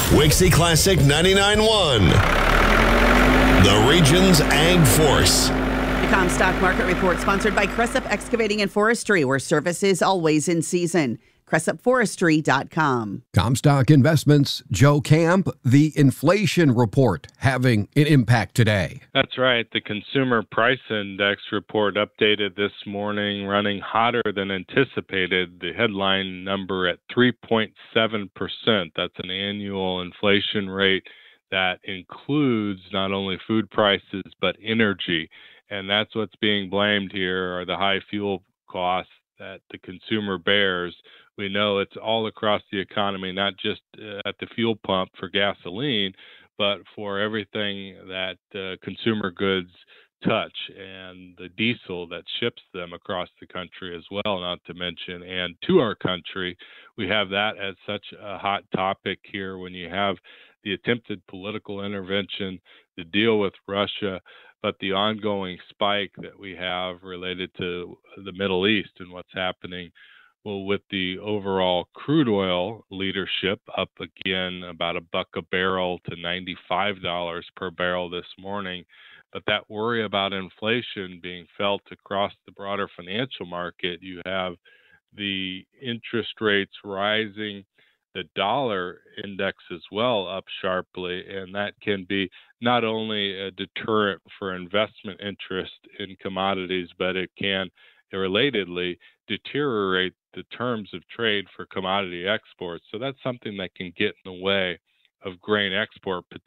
Wixie Classic 99.1, the region's Ag Force. The Comstock Market Report sponsored by Cressup Excavating and Forestry, where service is always in season. CressupForestry.com. Comstock Investments, Joe Camp, the inflation report having an impact today. That's right. The Consumer Price Index report updated this morning, running hotter than anticipated. The headline number at 3.7%. That's an annual inflation rate that includes not only food prices, but energy. And that's what's being blamed here are the high fuel costs that the consumer bears. We know it's all across the economy, not just at the fuel pump for gasoline, but for everything that consumer goods touch and the diesel that ships them across the country as well, not to mention, and to our country. We have that as such a hot topic here when you have the attempted political intervention, the deal with Russia, but the ongoing spike that we have related to the Middle East and what's happening. Well, with the overall crude oil leadership up again about $1 a barrel to $95 per barrel this morning, but that worry about inflation being felt across the broader financial market, you have the interest rates rising, the dollar index as well up sharply, and that can be not only a deterrent for investment interest in commodities, but it can relatedly deteriorate the terms of trade for commodity exports. So that's something that can get in the way of grain export